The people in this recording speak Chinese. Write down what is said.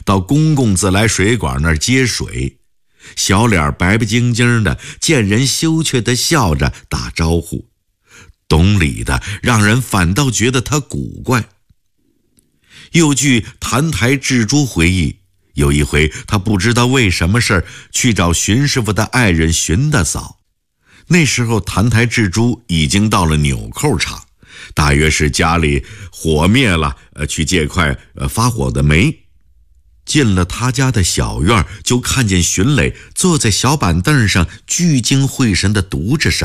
到公共自来水管那儿接水，小脸白白晶晶的，见人羞怯地笑着打招呼，懂礼的让人反倒觉得他古怪。又据谭台智珠回忆，有一回他不知道为什么事儿去找荀师傅的爱人荀大嫂，那时候谭台智珠已经到了纽扣厂，大约是家里火灭了，去借块发火的煤。进了他家的小院，就看见荀磊坐在小板凳上聚精会神地读着什么。